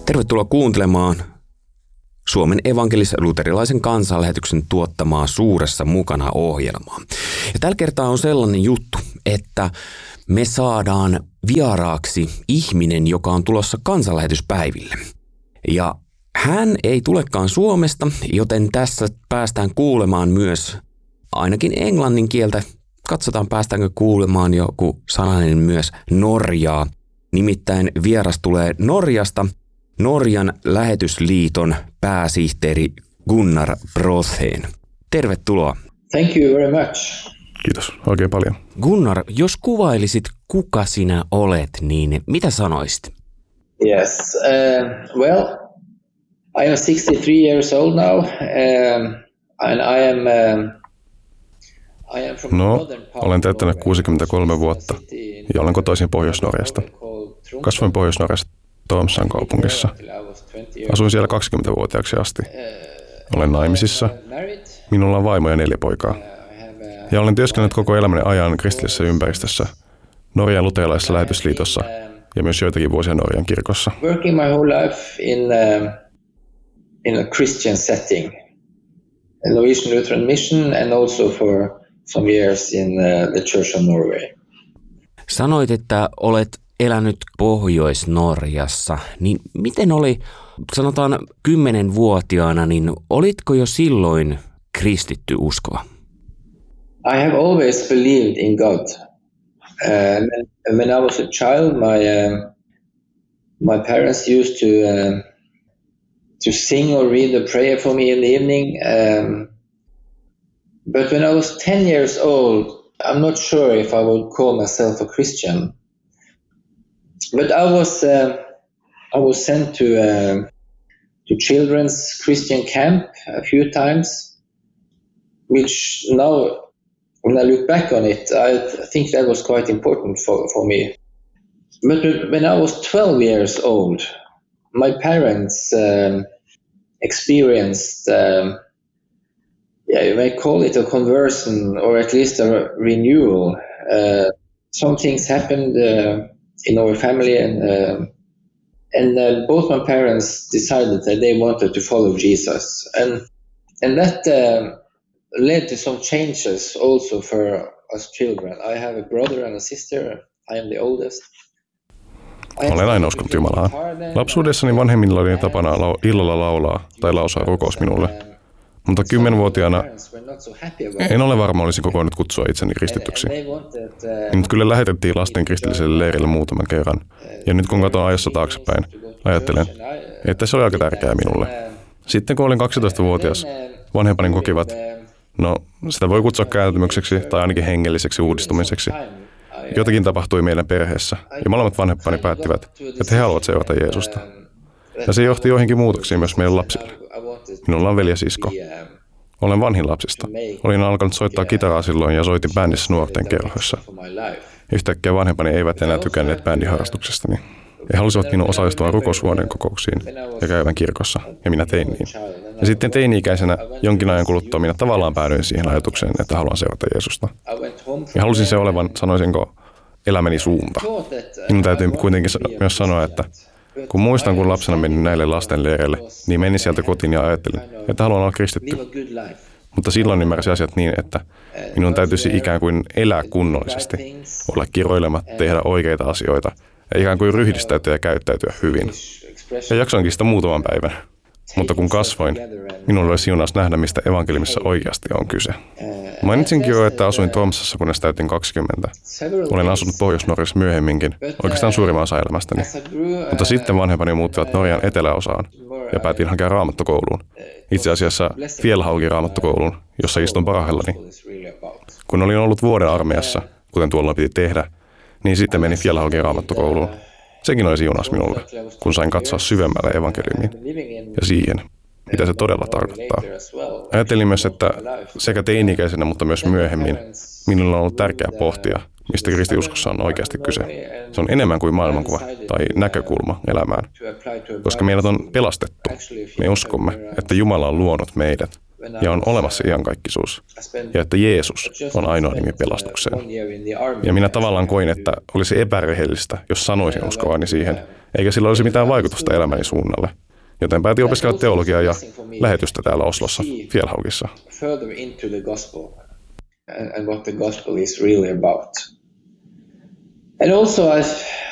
Tervetuloa kuuntelemaan Suomen evankelis-luterilaisen kansanlähetyksen tuottamaa Suuressa mukana -ohjelmaa. Ja tällä kertaa on sellainen juttu, että me saadaan vieraaksi ihminen, joka on tulossa kansanlähetyspäiville. Ja hän ei tulekaan Suomesta, joten tässä päästään kuulemaan myös ainakin englannin kieltä. Katsotaan, päästäänkö kuulemaan joku sananen myös Norjaa. Nimittäin vieras tulee Norjasta, Norjan lähetysliiton pääsihteeri Gunnar Brothén. Tervetuloa. Thank you very much. Kiitos oikein paljon. Gunnar, jos kuvailisit, kuka sinä olet, niin mitä sanoisit? Yes, well, I am 63 years old now, and I am from olen täyttänyt 63 vuotta ja olen kotoisin Pohjois-Norjasta. Kasvoin Pohjois-Norjassa Tromsön kaupungissa. Asuin siellä 20-vuotiaaksi asti. Olen naimisissa. Minulla on vaimo ja 4 poikaa. Ja olen työskennellyt koko elämäni ajan kristillisessä ympäristössä, Norjan luterilaisessa lähetysliitossa ja myös joitakin vuosia Norjan kirkossa. Working my whole life in a Christian setting, a Norwegian Lutheran mission, and also for some years in the Church of Norway. Sanoit, että olet elänyt Pohjois-Norjassa, niin miten oli, sanotaan 10-vuotiaana, niin olitko jo silloin kristitty uskova? I have always believed in God. When I was a child, my parents used to sing or read a prayer for me in the evening. But when I was 10 years old, I'm not sure if I would call myself a Christian. But I was sent to children's Christian camp a few times, which now, when I look back on it, I think that was quite important for me. But when I was 12 years old, my parents experienced, you may call it a conversion or at least a renewal. Some things happened in our family, and both my parents decided that they wanted to follow Jesus, and that led to some changes also for us children. I have a brother and a sister. I am the oldest. Olen aina uskonut Jumalaa. Lapsuudessani vanhemmilla oli tapana illalla laulaa tai lausaa rukous minulle. Mutta 10-vuotiaana en ole varma, olisinko voinut kutsua itseni kristityksi. Minut kyllä lähetettiin lasten kristilliselle leirille muutaman kerran. Ja nyt kun katson ajassa taaksepäin, ajattelen, että se oli aika tärkeää minulle. Sitten kun olin 12-vuotias, vanhempani kokivat, sitä voi kutsua kääntymykseksi tai ainakin hengelliseksi uudistumiseksi. Jotakin tapahtui meidän perheessä, ja molemmat vanhempani päättivät, että he haluavat seurata Jeesusta. Ja se johti joihinkin muutoksiin myös meidän lapsille. Minulla on veli ja sisko. Olen vanhin lapsista. Olin alkanut soittaa kitaraa silloin ja soitin bändissä nuorten kerhoissa. Yhtäkkiä vanhempani eivät enää tykänneet bändiharrastuksestani. He halusivat minun osallistumaan rukousvuoden kokouksiin ja käyvän kirkossa, ja minä tein niin. Ja sitten teini-ikäisenä jonkin ajan kuluttua minä tavallaan päädyin siihen ajatukseen, että haluan seurata Jeesusta. Ja halusin se olevan, sanoisinko, elämäni suunta. Minun täytyy kuitenkin myös sanoa, että kun muistan, kun lapsena menin näille lastenleireille, niin menin sieltä kotiin ja ajattelin, että haluan olla kristitty. Mutta silloin ymmärsin asiat niin, että minun täytyisi ikään kuin elää kunnollisesti, olla kiroilematta, tehdä oikeita asioita ja ikään kuin ryhdistäytyä ja käyttäytyä hyvin. Ja jaksoinkin sitä muutaman päivän. Mutta kun kasvoin, minulla oli siunaus nähdä, mistä evankeliumissa oikeasti on kyse. Mainitsinkin jo, että asuin Tromsassa, kunnes täytin 20. Olen asunut Pohjois-Norjassa myöhemminkin, oikeastaan suurimman osa elämästäni. Mutta sitten vanhempani muuttivat Norjan eteläosaan ja päätin hakea raamattokouluun. Itse asiassa Fjällhaugen raamattokouluun, jossa istun parhaillani. Kun olin ollut vuoden armeijassa, kuten tuolla piti tehdä, niin sitten menin Fjällhaugen raamattokouluun. Sekin oli siunaus minulle, kun sain katsoa syvemmälle evankeliumiin ja siihen, mitä se todella tarkoittaa. Ajattelin myös, että sekä teini-ikäisenä, mutta myös myöhemmin, minulla on ollut tärkeää pohtia, mistä kristiuskossa on oikeasti kyse. Se on enemmän kuin maailmankuva tai näkökulma elämään, koska meidät on pelastettu. Me uskomme, että Jumala on luonut meidät ja on olemassa iankaikkisuus ja että Jeesus on ainoa nimi pelastukseen. Ja minä tavallaan koin, että olisi epärehellistä, jos sanoisin uskovani siihen, eikä sillä olisi mitään vaikutusta elämäni suunnalle. Joten päätin opiskella teologiaa ja lähetystä täällä Oslossa, Fjällhaugissa. And what the gospel is really about. And also